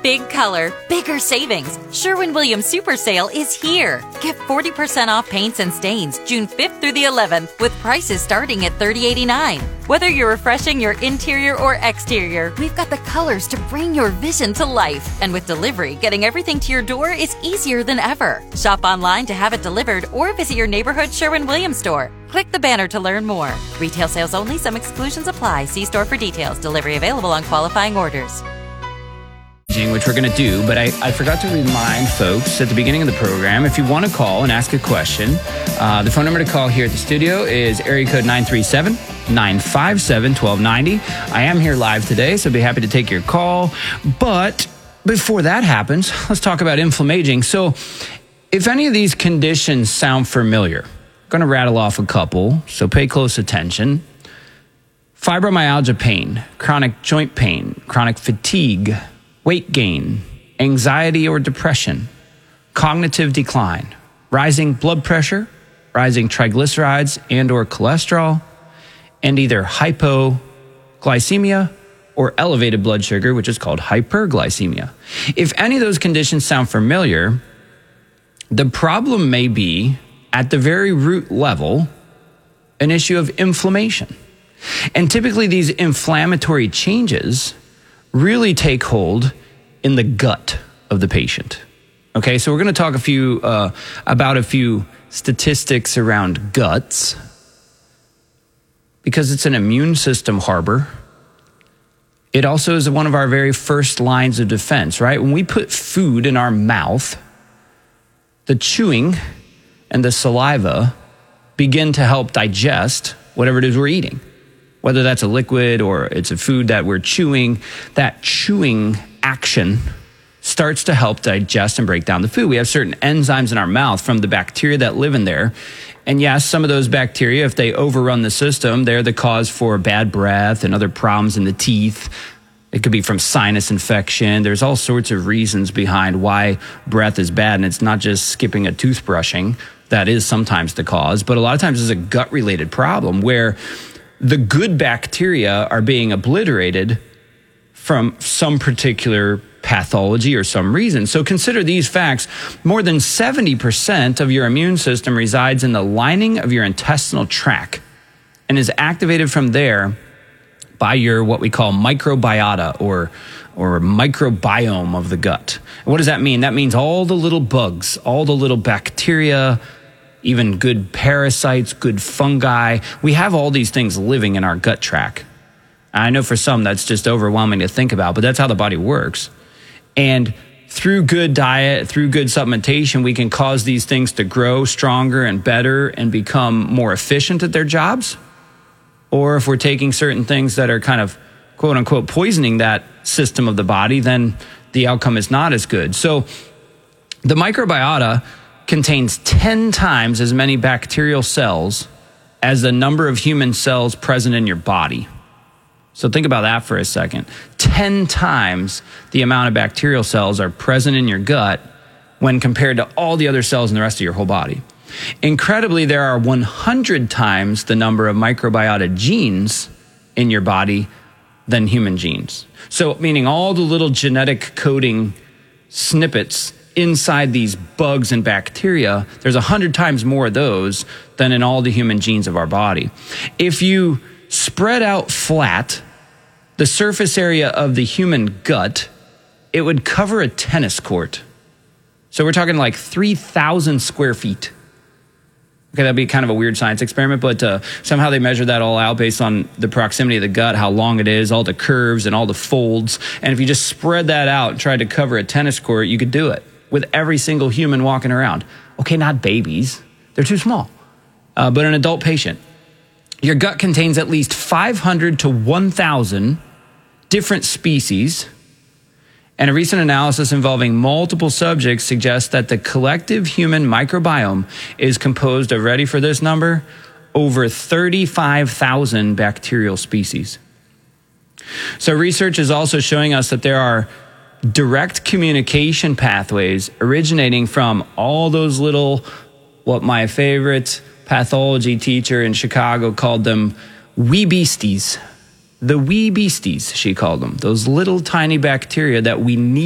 Big color, bigger savings. Sherwin-Williams Super Sale is here. Get 40% off paints and stains June 5th through the 11th with prices starting at $30.89. Whether you're refreshing your interior or exterior, we've got the colors to bring your vision to life. And with delivery, getting everything to your door is easier than ever. Shop online to have it delivered or visit your neighborhood Sherwin-Williams store. Click the banner to learn more. Retail sales only. Some exclusions apply. See store for details. Delivery available on qualifying orders. Which we're going to do, but I forgot to remind folks at the beginning of the program, if you want to call and ask a question, the phone number to call here at the studio is area code 937-957-1290. I am here live today, so I'd be happy to take your call. But before that happens, let's talk about inflammaging. So if any of these conditions sound familiar, I'm going to rattle off a couple, so pay close attention. Fibromyalgia pain, chronic joint pain, chronic fatigue, weight gain, anxiety or depression, cognitive decline, rising blood pressure, rising triglycerides and or cholesterol, and either hypoglycemia or elevated blood sugar, which is called hyperglycemia. If any of those conditions sound familiar, the problem may be, at the very root level, an issue of inflammation. And typically these inflammatory changes really take hold in the gut of the patient. Okay, so we're going to talk about a few statistics around guts, because it's an immune system harbor. It also is one of our very first lines of defense, right? When we put food in our mouth, the chewing and the saliva begin to help digest whatever it is we're eating. Whether that's a liquid or it's a food that we're chewing, that chewing action starts to help digest and break down the food. We have certain enzymes in our mouth from the bacteria that live in there. And yes, some of those bacteria, if they overrun the system, they're the cause for bad breath and other problems in the teeth. It could be from sinus infection. There's all sorts of reasons behind why breath is bad. And it's not just skipping a toothbrushing. That is sometimes the cause. But a lot of times it's a gut-related problem where the good bacteria are being obliterated from some particular pathology or some reason. So consider these facts. More than 70% of your immune system resides in the lining of your intestinal tract and is activated from there by your what we call microbiota or microbiome of the gut. And what does that mean? That means all the little bugs, all the little bacteria, even good parasites, good fungi. We have all these things living in our gut tract. I know for some that's just overwhelming to think about, but that's how the body works. And through good diet, through good supplementation, we can cause these things to grow stronger and better and become more efficient at their jobs. Or if we're taking certain things that are kind of quote unquote poisoning that system of the body, then the outcome is not as good. So the microbiota contains 10 times as many bacterial cells as the number of human cells present in your body. So think about that for a second. 10 times the amount of bacterial cells are present in your gut when compared to all the other cells in the rest of your whole body. Incredibly, there are 100 times the number of microbiota genes in your body than human genes. So meaning all the little genetic coding snippets inside these bugs and bacteria, there's 100 times more of those than in all the human genes of our body. If you spread out flat the surface area of the human gut, it would cover a tennis court. So we're talking like 3,000 square feet. Okay, that'd be kind of a weird science experiment, but somehow they measure that all out based on the proximity of the gut, how long it is, all the curves and all the folds. And if you just spread that out and tried to cover a tennis court, you could do it with every single human walking around. Okay, not babies. They're too small. But an adult patient. Your gut contains at least 500 to 1,000 different species. And a recent analysis involving multiple subjects suggests that the collective human microbiome is composed of, ready for this number, over 35,000 bacterial species. So research is also showing us that there are direct communication pathways originating from all those little, what my favorite pathology teacher in Chicago called them, wee beasties. The wee beasties, she called them, those little tiny bacteria that we need